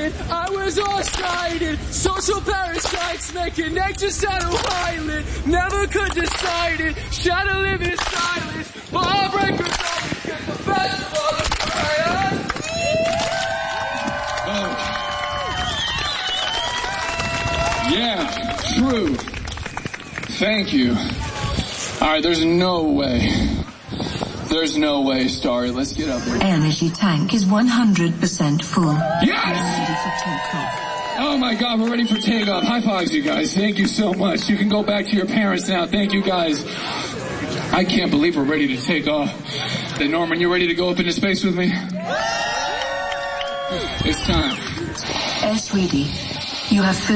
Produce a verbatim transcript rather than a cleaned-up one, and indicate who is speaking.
Speaker 1: island. I was all-sighted. Social parasites making nature sound violent. Never could decide it. Try to live in silence. But heartbreakers always get the best of all the fire.
Speaker 2: Oh. Yeah, true. Thank you. Alright, there's no way. There's no way, Starry. Let's get up there.
Speaker 3: Energy tank is one hundred percent full.
Speaker 2: Yes!
Speaker 3: Ready for takeoff.
Speaker 2: Oh my God, we're ready for takeoff. High fives, you guys. Thank you so much. You can go back to your parents now. Thank you, guys. I can't believe we're ready to take off. Then Norman, you ready to go up into space with me? It's time.
Speaker 3: S. Reedy, you have